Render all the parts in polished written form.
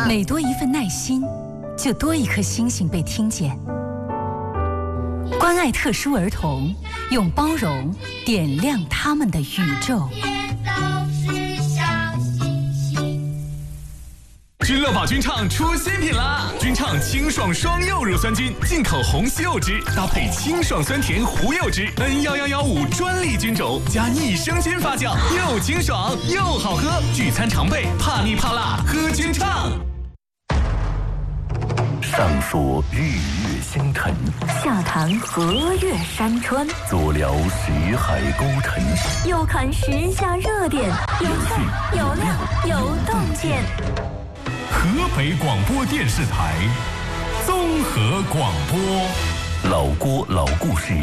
每多一份耐心，就多一颗星星被听见。关爱特殊儿童，用包容点亮他们的宇宙。 君乐宝君畅出新品啦！君畅清爽双柚乳酸菌，进口红西柚汁搭配清爽酸甜胡柚汁 ，N11115专利菌种加益生菌发酵，又清爽又好喝。聚餐常备，怕腻怕辣，喝君畅。 上说日月星辰， 下谈河岳山川， 左聊识海沟沉， 右看时下热点，有趣有料有洞见。 河北广播电视台综合广播， 老郭老故事。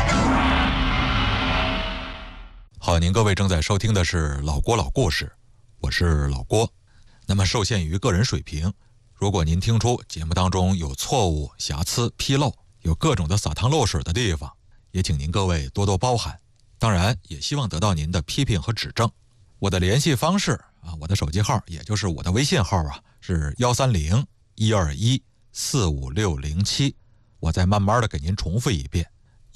好，您各位正在收听的是老郭老故事，我是老郭。那么受限于个人水平，如果您听出节目当中有错误、瑕疵、纰漏，有各种的洒汤漏水的地方，也请您各位多多包涵。当然也希望得到您的批评和指正。我的联系方式啊，我的手机号也就是我的微信号啊，是130-121-45607。我再慢慢的给您重复一遍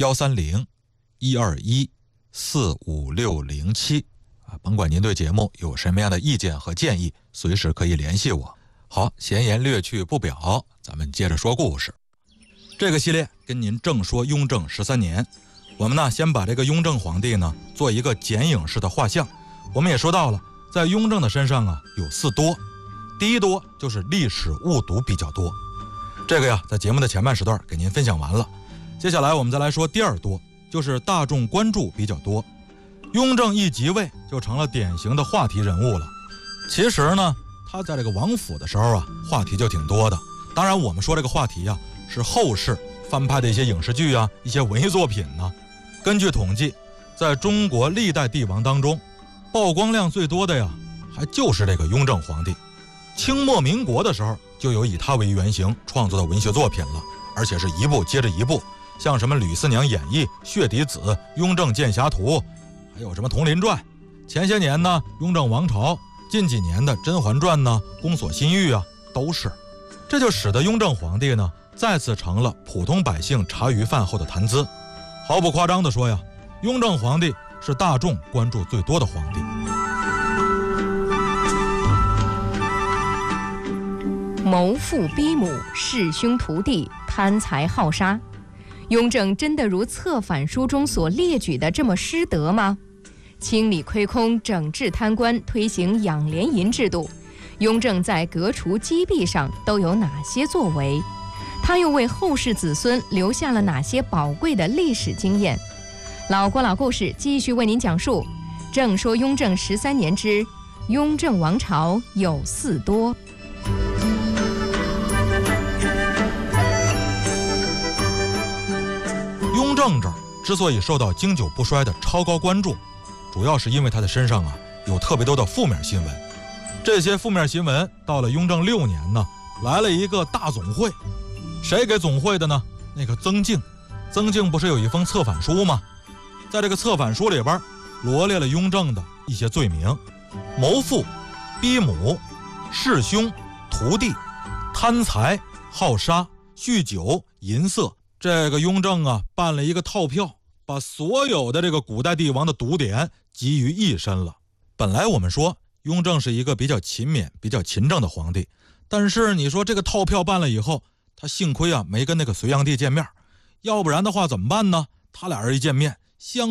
，130-121-45607。甭管您对节目有什么样的意见和建议，随时可以联系我。好，闲言略去不表，咱们接着说故事。这个系列跟您正说雍正13年，我们呢先把这个雍正皇帝呢做一个剪影式的画像。我们也说到了，在雍正的身上啊有4多，第一多就是历史误读比较多，这个呀在节目的前半时段给您分享完了。接下来我们再来说第二多，就是大众关注比较多。雍正一即位就成了典型的话题人物了。其实呢他在这个王府的时候啊话题就挺多的，当然我们说这个话题啊是后世翻拍的一些影视剧啊，一些文艺作品呢。根据统计，在中国历代帝王当中，曝光量最多的呀还就是这个雍正皇帝。清末民国的时候就有以他为原型创作的文学作品了，而且是一部接着一部，像什么吕四娘演义、血滴子、雍正剑侠图，还有什么铜林传。前些年呢雍正王朝，近几年的甄嬛传呢、宫锁心玉啊，都是。这就使得雍正皇帝呢再次成了普通百姓茶余饭后的谈资。毫不夸张地说呀，雍正皇帝是大众关注最多的皇帝。 谋父逼母，弑兄屠弟，贪财好杀。雍正真的如策反书中所列举的这么失德吗？清理亏空，整治贪官，推行养廉银制度，雍正在革除积弊上都有哪些作为？他又为后世子孙留下了哪些宝贵的历史经验？老郭老故事继续为您讲述，正说雍正13年之雍正王朝有4多。 雍正这儿之所以受到经久不衰的超高关注，主要是因为他的身上啊有特别多的负面新闻。这些负面新闻到了雍正6年呢，来了一个大总会。谁给总会的呢？那个曾静。曾静不是有一封策反书吗？在这个策反书里边罗列了雍正的一些罪名：谋父、逼母、弑兄、屠弟、贪财、好杀、酗酒、淫色。这个雍正啊办了一个套票，把所有的这个古代帝王的毒点集于一身了。本来我们说雍正是一个比较勤勉、比较勤政的皇帝，但是你说这个套票办了以后，他幸亏啊没跟那个隋炀帝见面，要不然的话怎么办呢？他俩人一见面，相